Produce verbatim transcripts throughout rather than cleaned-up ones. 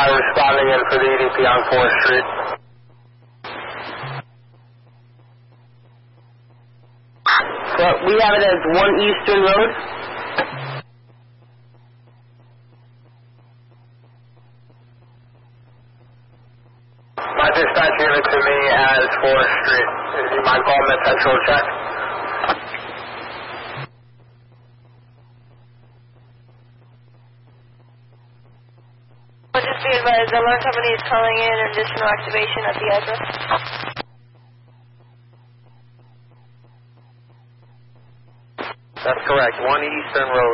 five responding in for the E D P on fourth Street. Well, we have it as one Eastern Road. My dispatch unit to me as fourth Street. Do you mind calling the central check? I'll just be advised, the alarm company is calling in additional activation at the address. That's correct. one Eastern Road.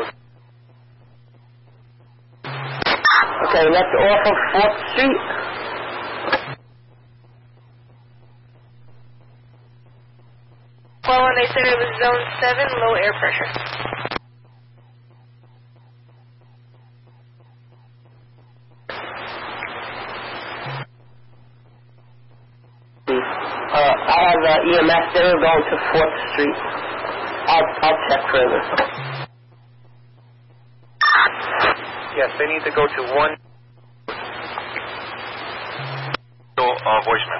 Okay, that's off of fourth Street. Well, when they said it was zone seven, low air pressure. Uh, I have uh, E M S. They were going to fourth Street. I'll, I'll check further. Yes, they need to go to one. Uh, voicemail.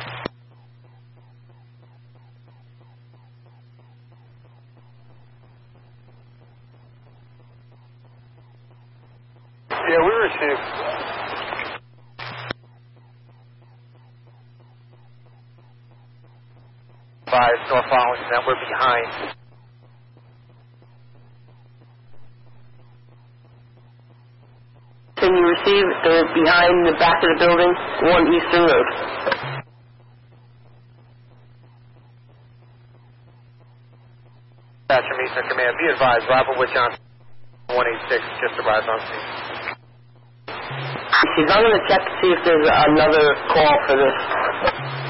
Yeah, we received. Five North Arlington, and we're behind. Can you receive the behind the back of the building, one Eastern Road? Dispatch from Eastern Command. Be advised, Robert Wood Johnson, one eight six, just arrived on scene. I'm going to check to see if there's another call for this.